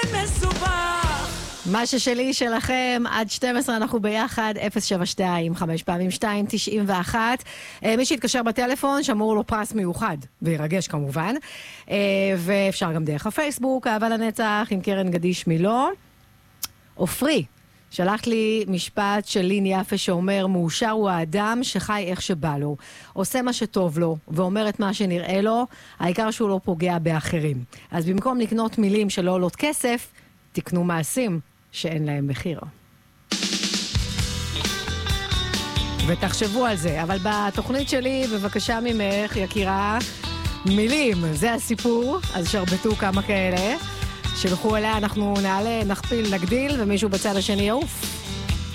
מה ששלי שלכם, עד 12 אנחנו ביחד, 072, 5 פעמים 2, 91. מי שיתקשר בטלפון, שמור לו פרס מיוחד, וירגש כמובן. ואפשר גם דרך הפייסבוק, אהבה לנצח, עם קרן גדיש מילו. אופרי, שלחת לי משפט של לין יפה שאומר, מאושר הוא האדם שחי איך שבא לו, עושה מה שטוב לו, ואומר את מה שנראה לו, העיקר שהוא לא פוגע באחרים. אז במקום לקנות מילים שלא עולות כסף, תקנו מעשים שאין להם מחיר. ותחשבו על זה, אבל בתוכנית שלי, בבקשה ממך, יקירה, מילים, זה הסיפור, אז שרבטו כמה כאלה. שלחו אליה, אנחנו נעלה, נכפיל, נגדיל, ומישהו בצד השני יעוף.